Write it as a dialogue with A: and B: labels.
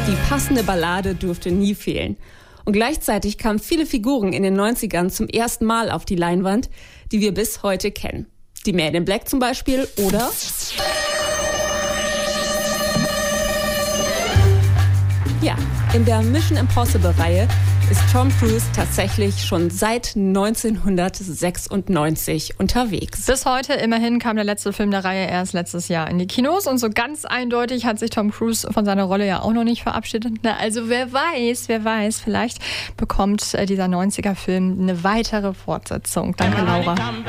A: Die passende Ballade durfte nie fehlen. Und gleichzeitig kamen viele Figuren in den 90ern zum ersten Mal auf die Leinwand, die wir bis heute kennen. Die Man in Black zum Beispiel oder... Ja, in der Mission Impossible-Reihe ist Tom Cruise tatsächlich schon seit 1996 unterwegs.
B: Bis heute immerhin kam der letzte Film der Reihe erst letztes Jahr in die Kinos und so ganz eindeutig hat sich Tom Cruise von seiner Rolle ja auch noch nicht verabschiedet. Na, also wer weiß, vielleicht bekommt dieser 90er-Film eine weitere Fortsetzung. Danke, Laura.